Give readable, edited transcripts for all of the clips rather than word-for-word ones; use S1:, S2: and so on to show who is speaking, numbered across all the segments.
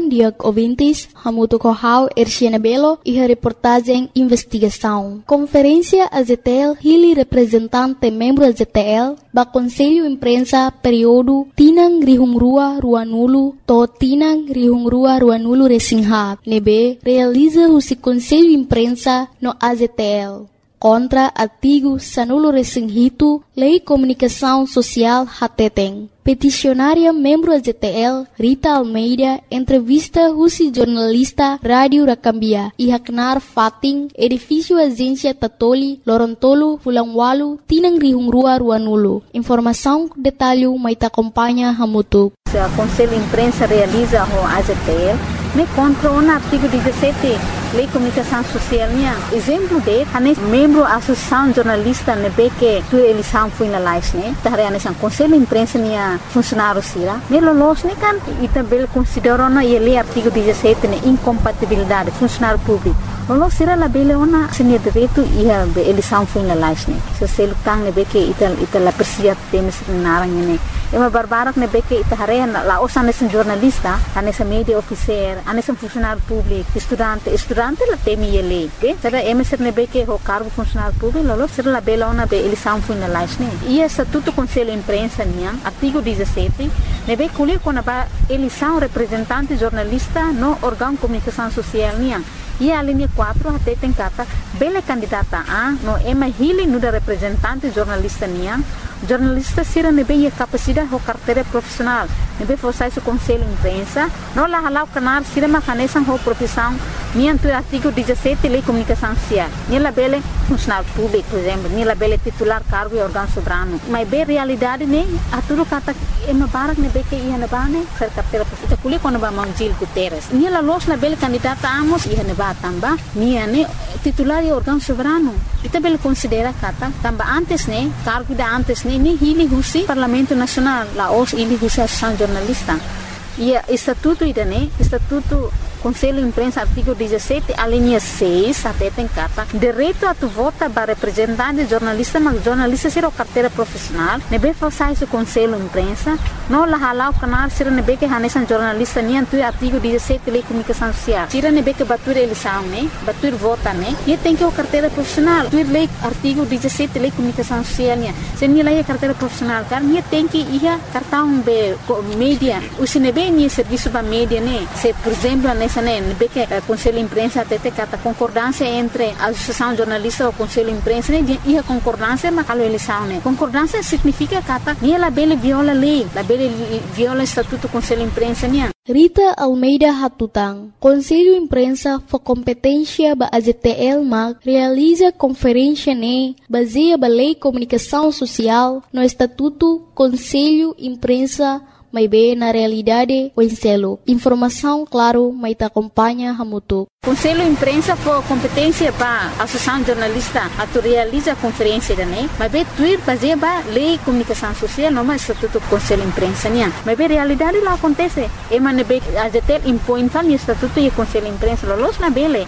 S1: Bom dia, ouvintes. Hamuto Kohau, Erciana Belo e a reportagem Investigação. Conferência AZTL, Hili representante membro AZTL, ba Conselho Imprensa período Tinang Rihungrua Ruanulu, to Tinang Rihungrua Ruanulu Resingha, nebe realiza o Conselho Imprensa no AZTL. Contra artigo Sanulo Resinghito, Lei Comunicação Social Hateteng. Peticionária membro AZTL, Rita Almeida, entrevista Rusi jornalista Rádio Rakambia, e Haknar Fating, edifício Agência Tatoli, Lorontolo, Fulangwalu, Tinang Rihungrua Ruanulu. Informação, detalhe, maita acompanha Hamutu.
S2: O Conselho Imprensa realiza o AZTL, me contra o artigo 17, Lei Comunicação Social. Exemplo de, membro da Associação Jornalista, que a eleição foi na live, o Conselho Imprensa funcionário sira. Nelos kan e também considerou o artigo 17 incompatibilidade funcionário público. Lolo sira la bele ona senia direito e a eleição foi na live. Se você lutar que ita la persia temes narang ini. Ema barbarak que ita hare la osan nesse jornalista, nessa mídia oficial, nesse funcionário público, estudante la temi ele, que será emeser que o cargo funcionário público, lolo será la bele ona be eleição foi na live. E estatuto Conselho Imprensa artigo 17, nebe kulir com a eleição representante jornalista no órgão comunicação social E a linha 4 até tem cata bela candidata a no ema hili no da representante jornalista jornalista sira nebe capacidade ou carteira profissional nebe forçar o Conselho Imprensa no la halau canar sira macanesan ho profissão mianto artigo 17 Lei Comunicação Social nela bela funcionário público por exemplo nela bela titular cargo e órgão soberano mas bem realidade a tudo cata ema barak nebe que ia na bane ser carteira profissional kuli quando ba Gil Guterres nela los na bela candidata amos ia na tamba ne titular e órgão soberano e também considera kata tamba antes cargo da antes ni hili husi Parlamento Nacional la os hili husi Associação Jornalista e estatuto estatuto Conselho Imprensa artigo 17 a linha 6 até tem cata direito a tu vota para representante jornalista mas jornalista ser carteira profissional nebe forçar o Conselho Imprensa no la halau canar ser nebe que hanesan jornalista tu artigo 17 Lei Comunicação Social tira nebe que batur eleição batur vota e tem que o carteira profissional tu lei artigo 17 Lei Comunicação Social se ni lei carteira profissional car tem que ia cartão be mídia o nebe ni serviço ba mídia se por exemplo que o Conselho Imprensa até cata concordância entre a Associação Jornalista e o Conselho Imprensa e a concordância mas a eleição concordância significa cata ni la bele viola lei la bele viola estatuto Conselho Imprensa
S1: Rita Almeida Hatutang, Conselho Imprensa for competência ba AZTL realiza conferência baseia ba Lei Comunicação Social no Estatuto Conselho Imprensa mas bem na realidade o enselo. Informação, claro, mas te acompanha Hamutu.
S2: Conselho Imprensa for competência para a Associação Jornalista a realiza a conferência mas bem tuir fazer ba Lei Comunicação Social não mais Estatuto Conselho Imprensa mas bem realidade lá acontece ema nebe AZTL impõe tal Estatuto e Conselho Imprensa los na bele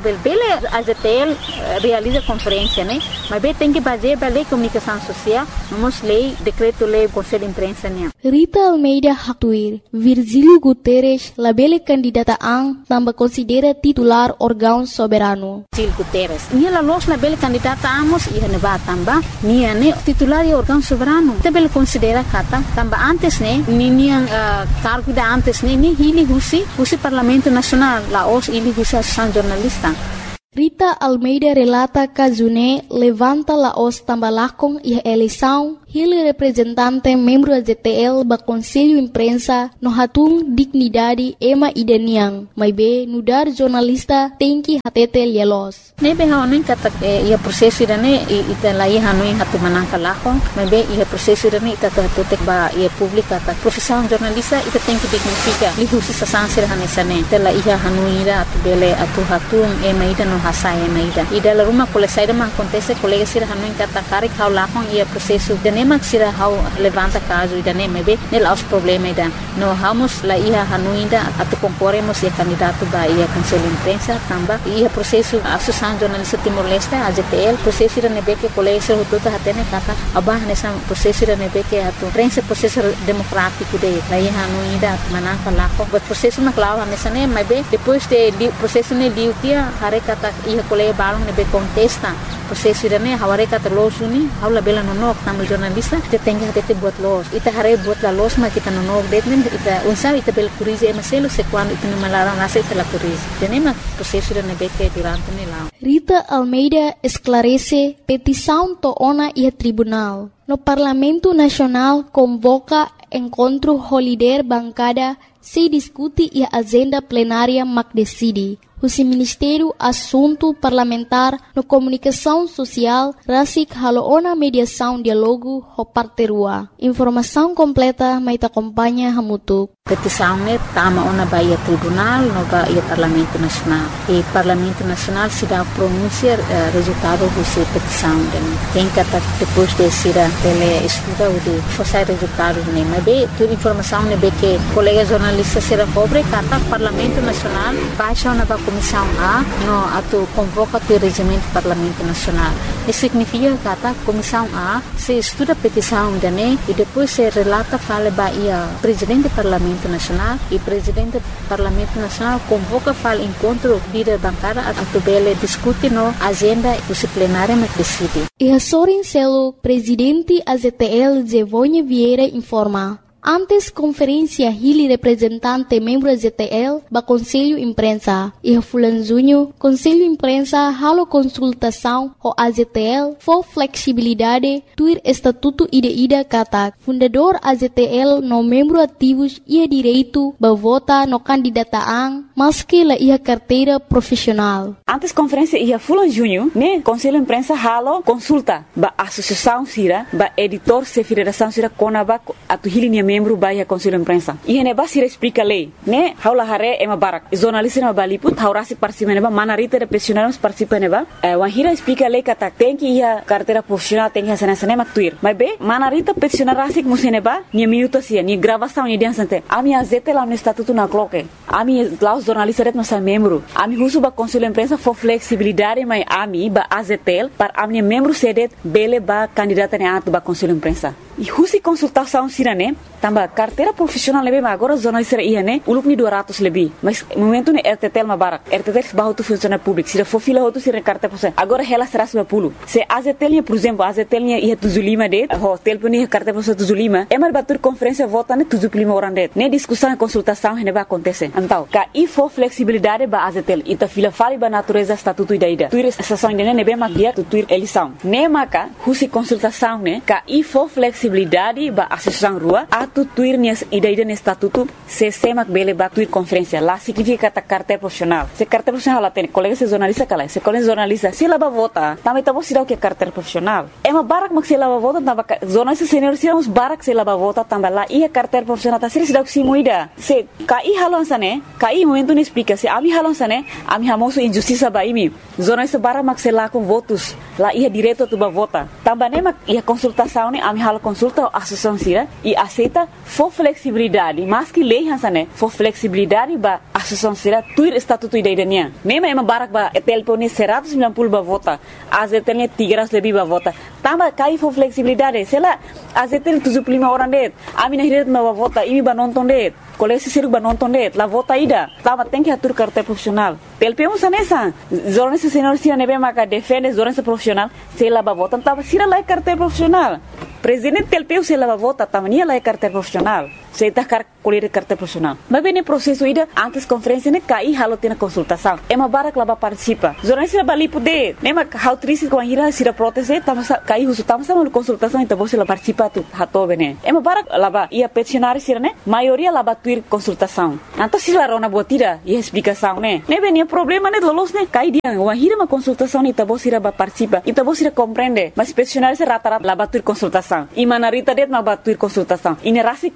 S2: AZTL realiza conferência mas bem tem que fazer ba Lei Comunicação Social vamos lei decreto lei Conselho Imprensa
S1: Rita Almeida Hatuir, Virgílio Guterres, labele candidata também considera titular órgão soberano.
S2: Gil Guterres, ela los labele candidata amos e neba tamba, titular e órgão soberano. Também considera kata tamba antes cargo da antes ni hili husi Parlamento Nacional, la os hili husi Associação Jornalista.
S1: Rita Almeida relata que levanta la os tambalakong e eleição Hili representante membro AZTL ba Conselho Imprensa no hatung dignidade ema idaniang, mas be nudar jornalista tem que hatete lielos.
S2: Nebe haonin kata ia proseso irane ita lai hanuin hatu manangka lakong, mas be ia proseso irane ita tutek ba ia publika ta profissão jornalista ita tem que dignifica li husi sasansir hanesane ita la ia hanuira atu bele atu hatung ema ida no hasai ema ida la rumah kole saida ma acontece colega sir hanuin kata karik hau lakong ia proseso dane nema sira hau levanta caso ida nema be nela os problema ida no vamos la ia hanuinda atu concorremos e candidato ba ia conselho imprensa tamba ia processo associação jornalista Timor-Leste AZTL processo ida nebe que colégio hututa hatene kata abah nessa processo ida nebe que atu prensa processo democrático de la ia hanuinda manaka lako but processo na clava nessa nema be depois de processo ne diutia hare kata ia colégio balong nebe contesta processo ida ne haware kata losuni haula bela nonok tamu jornalista te tenga hate buat los ita hare buat la los ma kita nonok detnen ita unsa ita bel curize emaselo se quando ita malaram nasa ita la curize tenema processo ida nebe que durante ne lá
S1: Rita Almeida esclarece petição toona e tribunal. No Parlamento Nacional convoca encontro holiday bancada se discute e a agenda plenária mac decide. O Ministério Assunto Parlamentar no Comunicação Social rasik haloona mediação diálogo ho parterua. Informação completa mai te acompanha hamutuk.
S2: Petição ne tama ona baia tribunal no baia Parlamento Nacional. E Parlamento Nacional se dá pronunciar resultado dessa petição. Tem que depois de ser ele estuda o de forçar resultado ne mas be toda informação ne be que colega jornalista será cobre kata Parlamento Nacional baixa ona ba Comissão A no atu convoca o regimento Parlamento Nacional. Isso significa kata Comissão A se estuda a petição dane e depois se relata fala baia presidente do Parlamento Nacional e presidente do Parlamento Nacional convoca fala encontro líder bancada atu bele discute no agenda do plenário mas decide.
S1: E a Sorin Celo, presidente AZTL Zevonha Vieira informa. Antes conferência Hili representante membro AZTL ba Conselho Imprensa e Fulan Junho Conselho Imprensa halo consultação ho AZTL for flexibilidade tuir estatuto ida kata fundador AZTL no membro ativos ia direito ba vota no candidataan maski la ia carteira profissional.
S3: Antes conferência ia Fulan Junho ne Conselho Imprensa halo consulta ba associação sira ba editor se federação sira konaba atu Hili membro baia Conselho Imprensa. E ne ba sira explica lei, ne haula hare ema barak. Jornalista na baliput haurasi participa neba manarita de profissionais participa neba. Wahira explica lei kata tem que ia carteira profissional tem que sana sana maktuir. Mas be manarita profissional rasik museneba ni minuto sia ni gravação ni dia sante. Ami azete lá no estatuto na cloque. Ami lá os jornalistas ret nossa membro. Ami husu ba Conselho Imprensa for flexibilidade mai ami ba azetel para ami membro sedet bele ba candidata ne atu ba Conselho Imprensa. E husi consultação sirane tamba carteira profissional lebe agora jornalista ia ne uluk ni 200 lebih mas momento ne RTTL ma barak RTTL bahu tu funcionário público se for fila outro se carta profissional agora ela será 150 se AZTL por exemplo AZTL ia 75 det ho telefone carta profissional 75 é mar batur conferência vota ne 75 orang det ne discussão e consultação ne ba acontece então ka e for flexibilidade ba AZTL ita fila fali ba natureza estatuto ida tuir estação ne be mag dia tuir eleição ne maka husi consultação ne ka e for flexibilidade ba associação rua atu tuir nias ida ne estatuto se semak bele ba tuir conferência lá significa ta carteira profissional se carteira profissional lá tem colega se jornalista kala se colega jornalista se lá ba vota também tá você dá o que carteira profissional é uma barak mak se lá ba vota tamba jornalista senior se uns barak se lá ba vota tamba lá e a carteira profissional tá se dá o que moida se kai halon sane kai momento ne explica se ami halon sane ami hamoso injustiça ba imi jornalista barak mak se lá com votos lá ia direto tu ba vota tamba ne mak ia consultação ne ami halo consulta a associação sira e aceita for flexibilidade mas que lei hansane for flexibilidade ba associação sira tuir estatuto idainia nema ema barak ba telefone 190 ba vota AZTL 300 lebih ba vota tamba kai for flexibilidade sela AZTL 75 orang det ami na hiret ma ba vota imi ba nonton det colégio siruk ba nonton det la vota ida tamba tem que atur carteira profissional telpeu sanesa jornalista senior sira nebe maka defende jornalista profissional sela ba vota tamba sira la carteira profissional presidente telpeu sela ba vota tamba nia la carteira profissional se tá colher carteira profissional mas bem no processo ida antes conferência ne kai halo tena consultação é uma barak lá ba participa jornalista bali poder nema how triste com ira sira proteste tamba kai husu tamba sama consultação então você lá participa tu hato bene é uma barak lá ba ia peticionário sira ne maioria lá ba tuir consultação então se lá rona botira e explicação ne bem problema ne lolos ne kai dia wahira uma consultação ne tabo sira ba participa e tabo sira compreende mas peticionário se rata lá ba tuir consultação e manarita det ma ba tuir consultação e ne rasi contra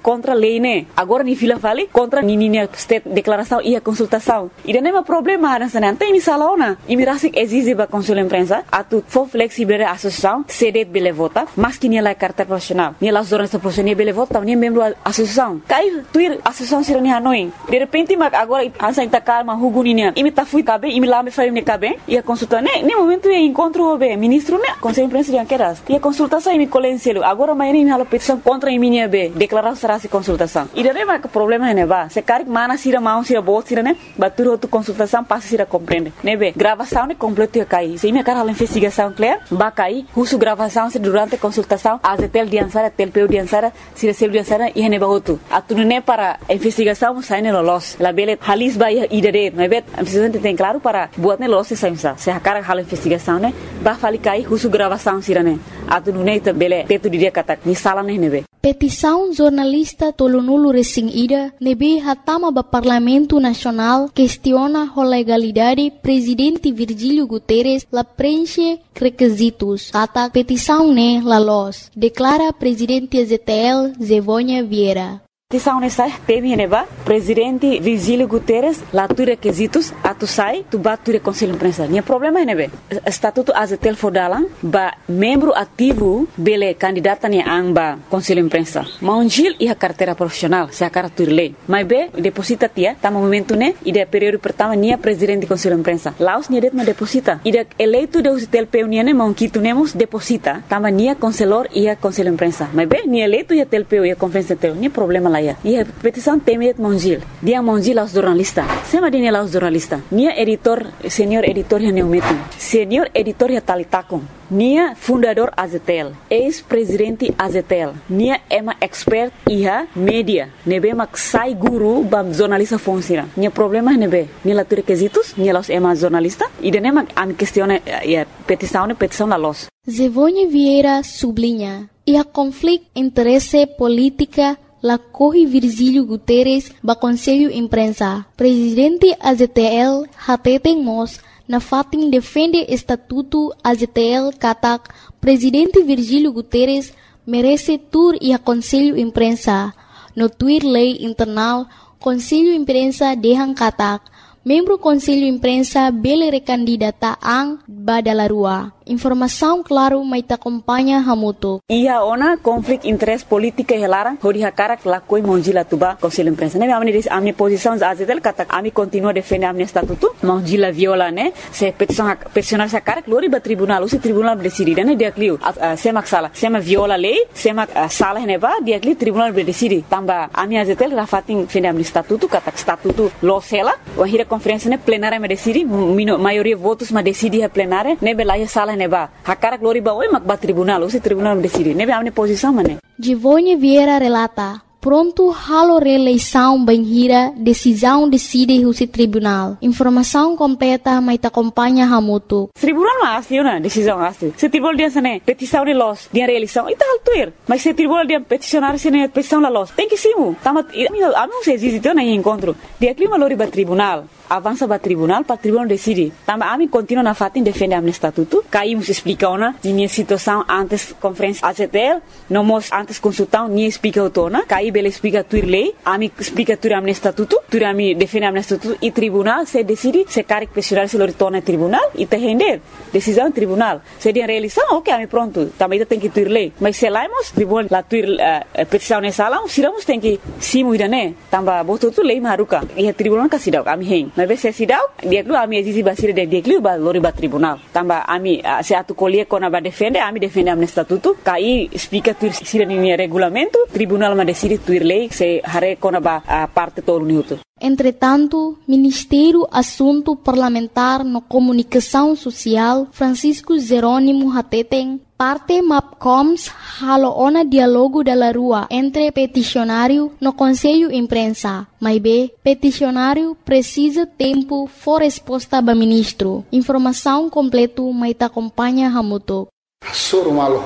S3: lei, né? Agora ni fila vale contra nininha state declaração e a consultação. E não é um problema, não tem me salona. E me rasik exige ba consul imprensa, atu for flexible a associação, cedet bele vota, mas que nem lá carta profissional. Nem lá os jornalistas profissionais bele vota, nem membro da associação. Cai tuir associação sira ni Hanoi. De repente, agora ansa intakar ma huguninya. E me tá fui cabe, e me lá me faz me cabe, e a consulta, né? Nem momento é encontro o ministro, né? Conselho imprensa de Anqueras. E a consultação e me colenselo. Agora mais nem me halo petição contra a minha B, declaração será se consultação. E daí vai que problema né ba. Se cari mana sira mão sira bot sira né? Batur outro consultação passa sira compreende. Né be? Gravação né completo ia cair. Se me cara a investigação clear, ba cair. Husu gravação se durante a consultação, a zetel diansara, telpeu diansara, sira sel diansara e ne ba outro. Atu né para a investigação sai ne lolos. La bele halis ba ia idade. Né be? A investigação tem claro para buat ne lolos sai sa. Se a cara a investigação né, ba fali cair husu gravação sira né. Atu né bele teto dia kata ni sala né be.
S1: Petição jornalista Tolonulu Resing Ida nebe hatama ba Parlamento Nacional questiona a legalidade presidente Virgílio Guterres la preenche requisitos. Kata petição ne la los, declara presidente ZTL Zevônia Vieira.
S3: Petição nessa teme neba presidente Virgílio Guterres lá tu requisitos atu sai tu bature conselho imprensa. Nia problema nebe estatuto azetel fodalan ba membro ativo bele candidata ni amba conselho imprensa. Maunjil e a carteira profissional se a carteira lei. Mas be deposita tia tama momento ne ide período pertama nia presidente conselho imprensa. Laos nia det ma deposita. Ide eleito de usitel peunia ne maunquito nemos deposita tama nia conselor e a conselho imprensa. Mas be nia eleito e a telpeu e a conferência tel. Nia problema lá. E a petição teme Monjil. Dia Monjil aos jornalistas. Sema dine aos jornalistas. Nia editor, senhor editor ya neumetu. Senhor editor ya talitakon. Nia fundador Azetel. Ex-presidente Azetel. Nia ema expert iha media. Nebe mak sai guru bam jornalista funciona. Nia problema nebe. Nia la requisitos. Nia los ema jornalista. E de nema am questione petição la los.
S1: Zevônia Vieira sublinha. E a conflito interesse política la corre Virgílio Guterres ba Conselho Imprensa. Presidente AZTL hateten mos na fatin defende estatuto AZTL katak Presidente Virgílio Guterres merece tur e a Conselho Imprensa. No tuir lei internal Conselho Imprensa dehang katak membro Conselho Imprensa bele recandidata ang badalarua. Informação claro mai ta acompanha hamuto.
S3: Ia ona conflito interesse política e lara hori hakara la koi monjila tuba Conselho Imprensa. Ne amni posição azetel kata ami continua defender amni estatuto. Monjila viola ne se peticionar sa cara glori ba tribunal, o tribunal decide ne dia clio semak sala, sema viola lei, sema sala ne ba dia clio tribunal decide. Tamba ami azetel rafatin defender amni estatuto kata estatuto lo sela, o hira conferência ne plenária me decide, maioria votos ma decide a plenária, ne bela sala neba hakara glori ba oi makba tribunal o tribunal decide nebe amne posição mane.
S1: Zevônia Vieira relata pronto halo reeleição banhira decisão decide o tribunal. Informação completa mai ta acompanha hamuto.
S3: Tribunal ma asli na decisão asli. Se tribunal dia sane petição de los dia reeleição ita altuir. Mas se tribunal dia peticionar sene petição la los. Tem que simu. Tama amo se existe na encontro. Dia clima lori ba tribunal. Avança para tribunal decide. Tamba ami continua na fatin defende amne estatuto. Caímos explica ona minha situação antes conferência AZTL, nomos antes consultão ni explica autona. Caí bele explica tuir lei, ami explica tuir amne estatuto, tuir ami defende amne estatuto e tribunal se decide se caric pessoal se lo retorna tribunal e te render decisão tribunal. Se dia reeleição, ok, ami pronto. Também tem que tuir lei. Mas se laimos tribunal la tuir petição nessa sala, siramos tem que simu idane. Tamba boto tu lei maruka. E tribunal ka sidau ami hen. Mas se sidau dia klu ami existe basir de dia klu ba lori ba tribunal tamba ami se atu colie kona ba defende ami defende amne estatuto kai explica tuir sira ni regulamento tribunal ma decide tuir lei se hare kona ba parte todo minuto.
S1: Entretanto, Ministério Assunto Parlamentar no Comunicação Social Francisco Jerônimo Hateten parte MAPCOMS haloona diálogo da rua entre peticionário no Conselho Imprensa. Mas B, peticionário precisa tempo for resposta ba ministro. Informação completo mai ta acompanha hamuto.
S4: Sorumal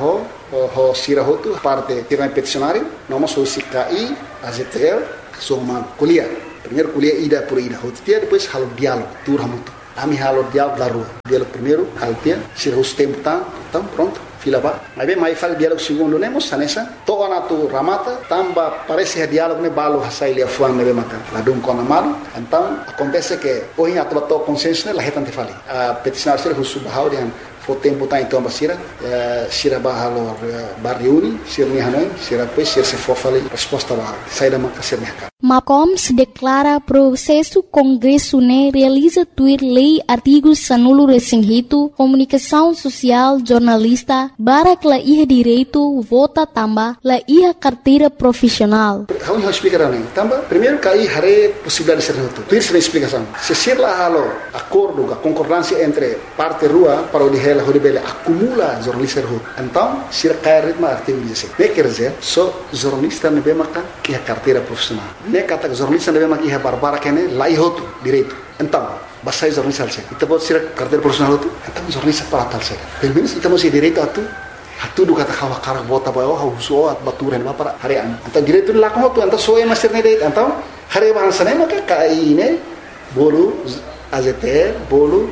S4: ho sirahotu parte tirna peticionário, nós o CKI, AZTL, sorumal kuliah. Primeiro kuliah ida por ida, hotia depois halo diálogo, tur hamuto. Ami halo diálogo da rua. Diálogo primeiro, altia, se o tempo tá pronto. fila ba. Mas bem, mais faz diálogo segundo nemos sanessa. Toa na tu ramata, tamba parece diálogo ne balo hasai lia fuan ne maka. Ladum kona malu. Então acontece que hoje a tua consenso ne la hetante fali. A peticionar ser husubahau dia fo tempo tá então basira, sira bahalo barriuni, sira ni hanoi, sira depois sira se for fali resposta ba. Saída maka ser mercado.
S1: MACOM se declara processo Congresso ne realiza tuir lei artigos sanulo resinhito, comunicação social, jornalista, barak la iha direito, vota tamba, la iha carteira profissional.
S4: Vamos explicar também. Tamba, primeiro cair hare possibilidade de ser reto. Tuir se explicação. Se ser lá halo acordo, a concordância entre parte rua para o de ela horibele acumula jornalista reto. Então, se cair ritmo artigo 16. Ne quer dizer, só jornalista ne bemaka iha carteira profissional. Ne kata jornalista deve maki barbara kene lai hotu direito. Então, basta jornalista alse. Ita pode ser carteira profissional hotu. Então jornalista para tal se. Pelo menos ita mesti direito atu do kata kawa karak bota bayo hauso at baturen ba para harian. Então direito la ko hotu anta soe master ne direito. Então hare bahasa ne maka kai ne bolu AZT bolu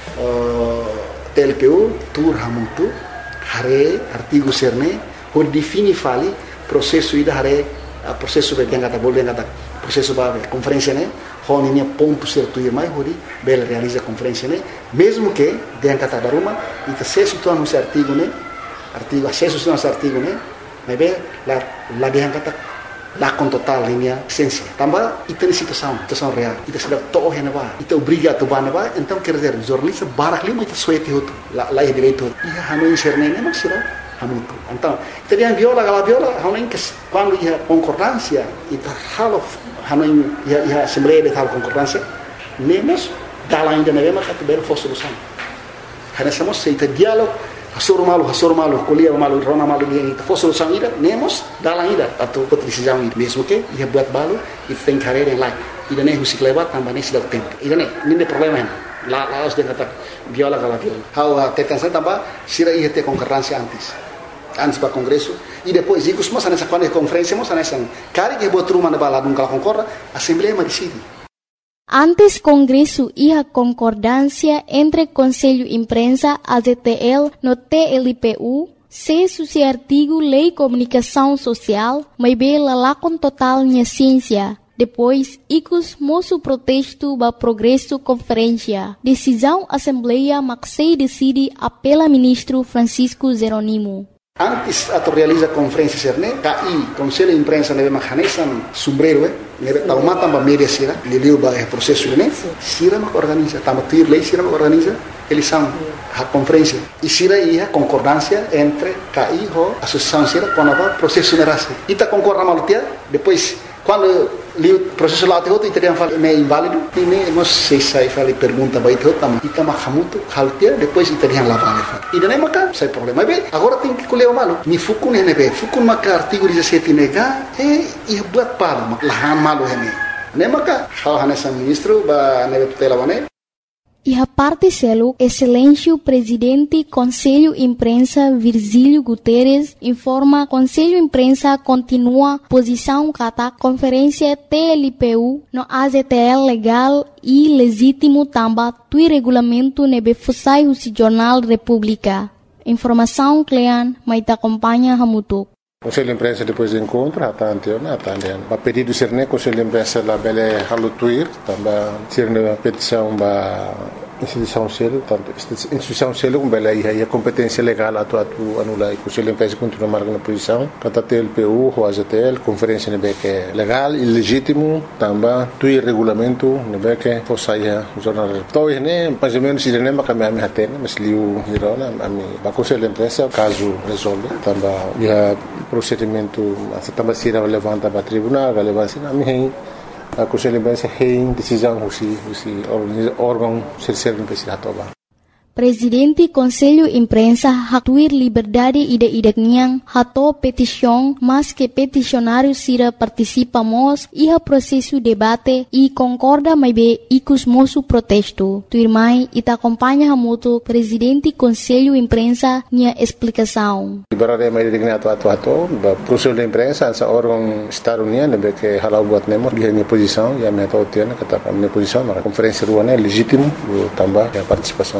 S4: TLPU tur hamutu hare artigo serne ho defini fali processo ida hare processo que tem kata processo para conferência né honinha ponto certo e mais hori bela realiza conferência né mesmo que tem kata daruma e acesso to no artigo né artigo acesso no artigo né mas bem lá tem kata lá com total linha essência também e tem situação real e se dá todo hena ba e obriga to ba ba então quer dizer jornalista barak lima itu suete hotu lá é direito e hanoi serne né mas será hamutu. Então, teriam viola, hanuin que quando ia concordância e halo hanuin ia assembleia de tal concordância, nemos dala ainda na mesma categoria for solução. Hanessamos seita diálogo, hasoro malu, colia malu, rona malu dia for solução ida, nemos dala ainda atau decisão ida. Mesmo que ia buat balu e tem carreira em lá. Ida nem musik lewat tambah nem sedang tempo. Ida nem problema. Lá os de kata viola. Hau tetansa tambah sira ia ter concordância antes para congresso e depois digo mas nessa quando conferência mas nessa cara que botou uma na balada nunca concorda assembleia decide.
S1: Antes congresso ia concordância entre Conselho Imprensa AZTL no TLPU se suci artigo lei comunicação social mas bela lá com total minha ciência. Depois, icus moço protesto ba progresso conferência. Decisão assembleia maxei decide apela ministro Francisco Jeronimo.
S4: Antes ato realiza conferência serne, KI, Conselho de Imprensa neve mahanesan sombrero, neve taumata ba media sira, liliu ba processo ne, sira mak organiza, tama tuir lei sira mak organiza, eleição, a conferência. E sira ia concordância entre KI ho associação sira com a processo nerase. Ita concorda malutia, depois quando li o processo lá outro e teriam falado é inválido e nem nós sai fala pergunta vai ter também e tá mahamuto haltia depois teriam lá vale e nem maca sai problema bem agora tem que colher o malo ni fukun ne be fukun maca artigo 17 nega e buat palo lahan malo ne maca hal hanesa ministro ba nebe tutela bane.
S1: E a parte selo, excelência presidente Conselho Imprensa Virgílio Guterres informa Conselho Imprensa continua posição kata conferência TLPU no AZTL legal e legítimo tamba tui regulamento nebe fusai o Jornal República. Informação Clean, mas te acompanha Hamutuk.
S5: Conselho de Imprensa depois do encontro, a pedido ser ne Conselho de Imprensa la bele halutuir, também ser ne petição ba instituição selo, tanto instituição selo com bele aí a competência legal atu anula e Conselho de Imprensa continua marcando posição, kata TLPU, o AZTL, conferência nebe que legal e legítimo, também tui regulamento nebe que fosaia jornal. Então ne mais ou menos irene makame ami hatene, mas liu hirona ami ba Conselho de Imprensa caso resolve, também procedimento também se levanta para tribunal, levanta ami a Conselho de Imprensa tem decisão órgão ser investigador.
S1: Presidente Conselho Imprensa hatuir liberdade ide niang hato petição mas que peticionário sira participamos e processo debate e concorda mais bem icus moço protesto. Tuirmai ita acompanha hamuto Presidente Conselho Imprensa nia explicação.
S5: Liberdade mais dignato atu Conselho de Imprensa essa órgão Estado União que halau buat nemo minha posição e a minha totiana kata minha posição na conferência ruana legítimo também a participação também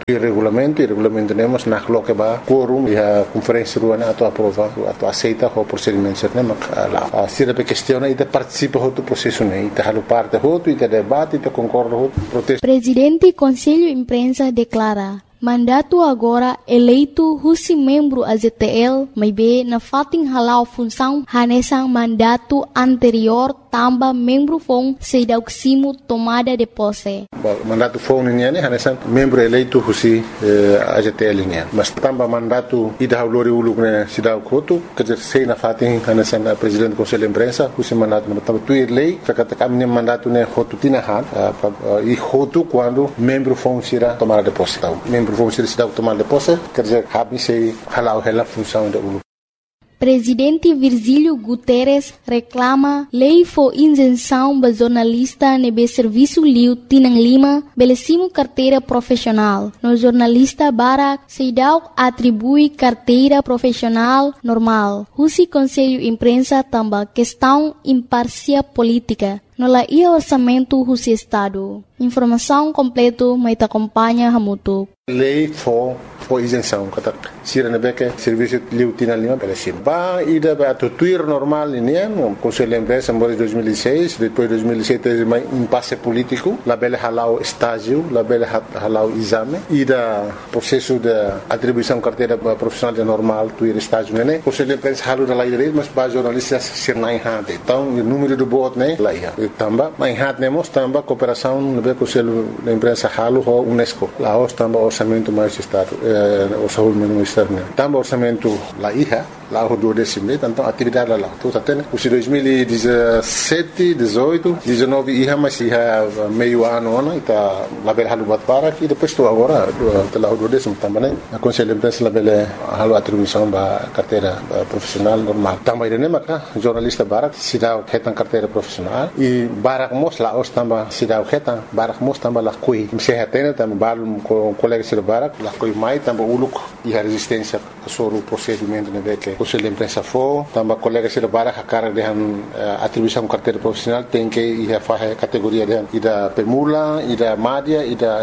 S5: E regulamento temos na que vai quórum e a conferência ruana a aprova, a aceita o procedimento certo, lá. Se a questão é de participa do processo, né? E halo parte outro, e debate, e concorda outro protesto.
S1: Presidente Conselho Imprensa declara mandato agora eleito husi membro AZTL, mas bem na fating halau função hanesang mandato anterior tamba membro fong sedauksimo tomada de posse.
S5: Mandato fong niya ne hanesang membro eleito husi AZTL niya. Mas tamba mandato ida haulori uluk ne sidau kotu kerja sei na fating hanesang presidente Conselho Imprensa husi mandato na tamba tuir lei katakan ne mandato ne hotu tinahan e hotu quando membro fong sira tomada de posse. Membro vão ser cidade tomar de posse, quer dizer, habem se halau a função da ULU.
S1: Presidente Virgílio Guterres reclama lei for isenção para jornalista nebe serviço liu Tinang Lima belecimo carteira profissional. No jornalista Barak Seidau atribui carteira profissional normal. Husi Conselho Imprensa tamba questão imparcial política. No la ia orçamento Husi Estado. Informação completa mas acompanha Hamutuk.
S5: Lei for isenção, kata sira na beke serviço liu Tinang Lima belecimo. Ba ida ba tuir normal ini o Conselho Imprensa em 2006, depois 2007 teve um impasse político, la bele halau estágio, la bele halau exame, ida processo de atribuição carteira profissional de normal tuir estágio né. Conselho Imprensa halu da lei direito, mas ba jornalistas ser na enhate. Então o número do voto né lá ia. Tamba na enhate nemos tamba cooperação no be Conselho Imprensa halu ho UNESCO. Lá os tamba orçamento mais estado, orçamento externo. Tamba orçamento lá ia. Lá o 12 então atividade lá tudo até os 2017 18 19 ia mas ia meio ano né tá lá bel halu bat para e depois estou agora lá o 12 também a Conselho Imprensa lá bel halu atribuição ba carteira profissional normal também né maca jornalista barak sidau hetan carteira profissional e barak mos lá os tamba sidau hetan barak mos tamba lá coi se hetena tamba balum com colega sir barak lá coi mai tamba uluk e a resistência sobre o procedimento né que Conselho Imprensa for, também colegas de Barak a cara de atribuição carteira profissional tem que ir a fazer categoria de ida permula, ida média,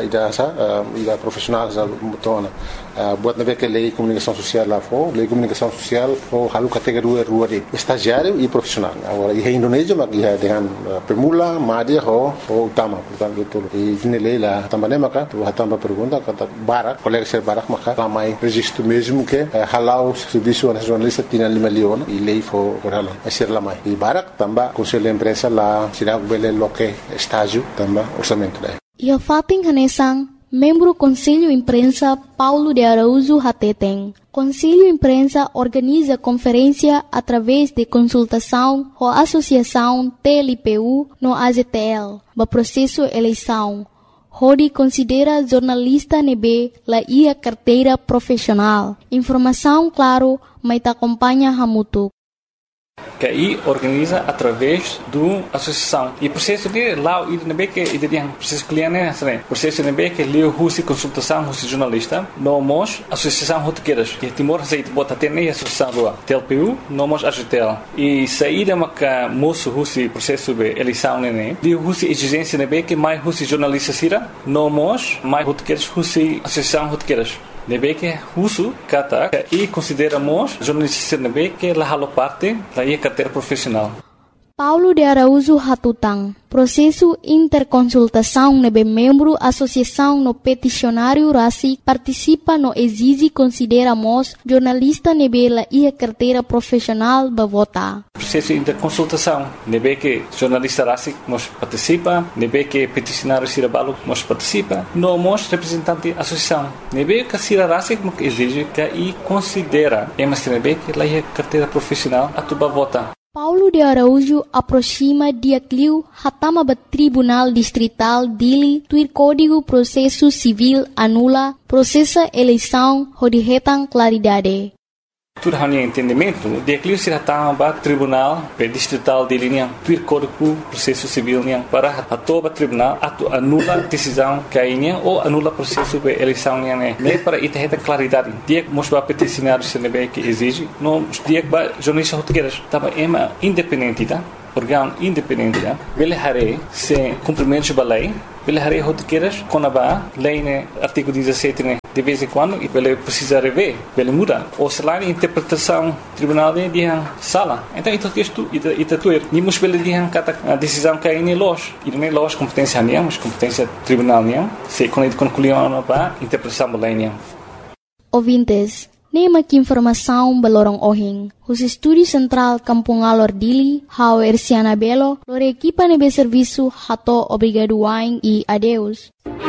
S5: ida profissional já mutona. Buat na que lei comunicação social lá for, lei comunicação social for halu categoria rua de estagiário e profissional. Agora em Indonésia mas ia dengan permula, média ou utama, portanto itu. E ini lei lá também maka tu também pergunta kata Barak, colegas de Barak maka ramai registro mesmo que halau serviço nacionalista Tinang Lima Leon e lei for orala ser lamai e Barak também Conselho Imprensa lá será bele loque estágio também orçamento lá
S1: e a fating hanesang membro Conselho Imprensa Paulo de Araújo Hateteng. Conselho Imprensa organiza conferência através de consultação com a Associação TLPU no AZTL, no processo eleição. Rodi considera jornalista nebe la ia carteira profissional. Informação claro, mas acompanha Hamutuk.
S6: Que aí organiza através do associação e processo de lá e nebe que ide dia processo cliente né processo nebe que leu husi consultação husi jornalista nomos associação rotequeiras que Timor aceita bota até nem associação rua TLPU nomos AZTL e saída maca moço husi processo de eleição né de husi exigência nebe que mais husi jornalista sira nomos mais rotequeiras husi associação rotequeiras nebe que husu kata e consideramos jornalista nebe que la halo parte da ia carteira profissional.
S1: Paulo de Araújo Hatutang. Processo interconsultação nebe membro associação no peticionário RACI participa no exige consideramos jornalista nebe la ia carteira profissional ba vota.
S6: Processo interconsultação nebe que jornalista RACI nos participa, nebe que peticionário Sirabalo nos participa, nomos representante associação. Nebe que Sira RACI que exige que e considera emas nebe que la ia carteira profissional atuba vota.
S1: Paulo de Araújo aproxima dia cliu hatama ba Tribunal Distrital Dili tuir Código Processo Civil anula processa eleição hodihetan claridade.
S6: Tudo hanya entendimento, dia cliu se hatama ba Tribunal Distrital Dili niang tuir Código Processo Civil niang para hatoba tribunal atu anula decisão kainya ou anula processo de eleição niang ne para itaheta claridade. Dia mos ba peticionário se nebe que exige, no dia ba jornalista rotegueiras tava ema independente tá? órgão independente, ele haré sem cumprimento da lei, ele haré rotiqueiras com a lei, né, artigo 17, né, de vez em quando, e ele precisa rever, ele muda. Ou se lá, a interpretação tribunal de sala. Então, isso é tudo. Nimos ele de a decisão que é em loja. E não é loja competência nenhuma, mas competência tribunal nenhuma. Se quando ele concluiu a interpretação da lei nenhuma.
S1: Ouvintes, nema que informação balorong ohing. Os estúdios central Kampung Alor Dili, hau Erciana Belo, lor equipa nebe serviço hato obrigado wain e adeus.